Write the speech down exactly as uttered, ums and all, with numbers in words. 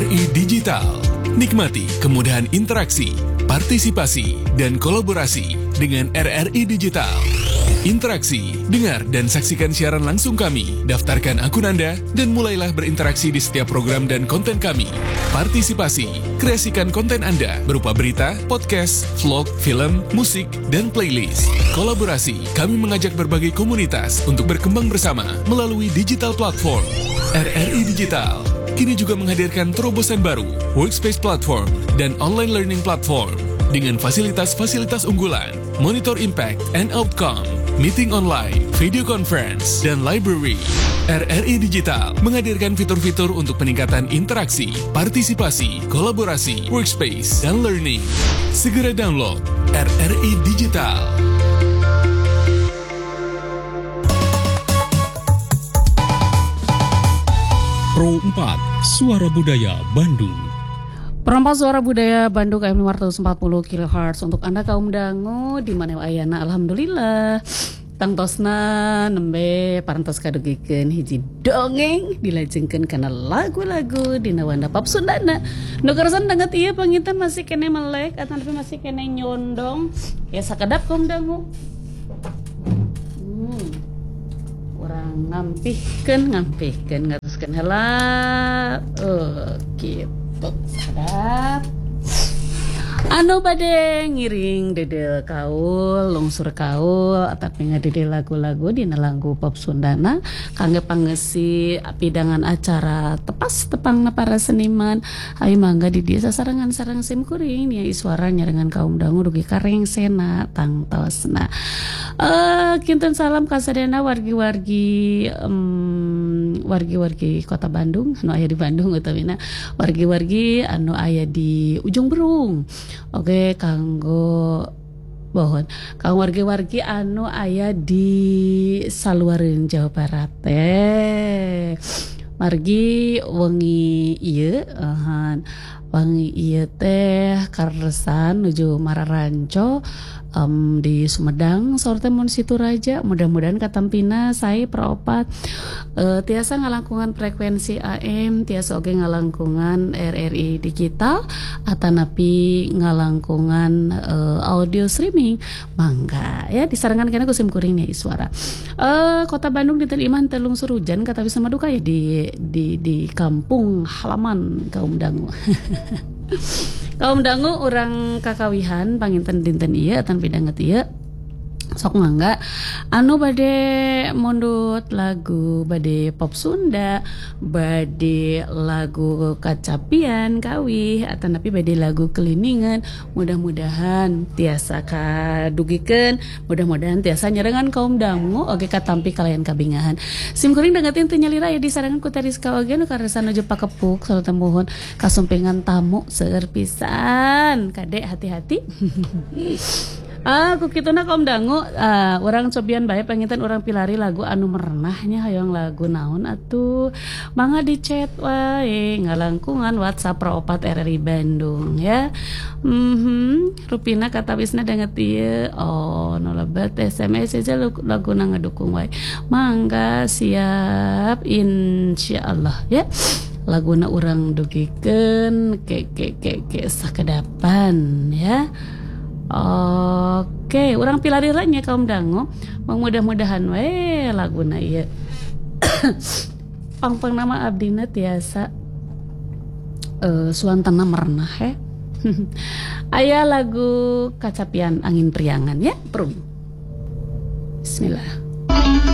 I Digital. Nikmati kemudahan interaksi, partisipasi, dan kolaborasi dengan R R I Digital. Interaksi, dengar dan saksikan siaran langsung kami, daftarkan akun Anda, dan mulailah berinteraksi di setiap program dan konten kami. Partisipasi, kreasikan konten Anda berupa berita, podcast, vlog, film, musik, dan playlist. Kolaborasi, kami mengajak berbagai komunitas untuk berkembang bersama melalui digital platform. R R I Digital kini juga menghadirkan terobosan baru, workspace platform, dan online learning platform dengan fasilitas-fasilitas unggulan, monitor impact and outcome, meeting online, video conference, dan library. R R I Digital menghadirkan fitur-fitur untuk peningkatan interaksi, partisipasi, kolaborasi, workspace, dan learning. Segera download R R I Digital. Pro empat, Suara Budaya Bandung. Perompak Suara Budaya Bandung K M lima ratus empat puluh kilohertz untuk Anda kaum dangu di mana ayana. Alhamdulillah tangtosna nembe parantos kadugikeun hiji dongeng dilajengkeun kana lagu-lagu dina wanda pop Sundana. Nu karasan danget ieu panginten masih kene melek atan tapi masih kene nyondong. Ya sakedap kaum dangu. Hmm. Urang ngampihkeun ngampihkeun ngaroskeun heula. Oh, gitu. Sadap anu bade ngiring dedel kaul lungsur kaul tapi ngadede lagu-lagu dina lagu pop Sundana kangge panggesi pidangan acara tepas tepangna para seniman ayo mangga di dieu sasarengan-sareng sim kuring nya suara nyarengan kaum dangu dugi kareng sena tangtosna. Eh kinten salam kasadena wargi-wargi um, wargi-wargi kota Bandung anu aya di Bandung utamina wargi-wargi anu aya di Ujung Berung. Oke, kanggo bohon kang wargi-wargi anu aya di saluareun Jawa Barat teh margi wengi ieu ahan wengi ieu teh karesan nuju Mararanco um, di Sumedang sorte mun situ raja mudah-mudahan katampina saya peropat uh, tiasa ngalangkungan frekuensi A M tiasa oge ngalangkungan R R I digital atanapi ngalangkungan uh, audio streaming mangga ya disarangan kena kusim kuring nih suara uh, kota Bandung dinten iman telung surujan kata bisa maduka ya di di di kampung halaman kaum dangu. Kaum dangu orang kakawihan panginten dinten ieu atan pidanget ieu sok mangga anu bade mundut lagu bade pop Sunda bade lagu kacapian kawih atanapi bade lagu keliningan mudah-mudahan tiasa kadugikeun mudah-mudahan tiasa nyarengan kaum dangu oge katampi kalayan kabingahan sim kuring dangetin teu nyalira aya disarangan ku Teriska oge nu karesa nuju pakepuk sarta mohon kasumpengan tamu seueur pisan kade hati-hati. Ah, ku kituna kaum dangu, uh, orang cobian bae panginten orang pilari lagu anu merenahnya hayang lagu naon atuh. Mangga di chat wae ngalangkungan WhatsApp Pro opat R R I Bandung ya. Mhm, rupina kata wisna danget ieu. Oh, no lebat S M S aja laguna ngadukung wae. Mangga siap insyaallah ya. Laguna urang dugikeun ke ke ke ke sakedapan ya. Oke, orang pilarirannya kaum dangu, mudah-mudahan we laguna ieu. Pang-pang nama abdina tiasa uh, suantana merenah ya. Aya lagu kacapian angin priangan ya, Prung. Bismillah.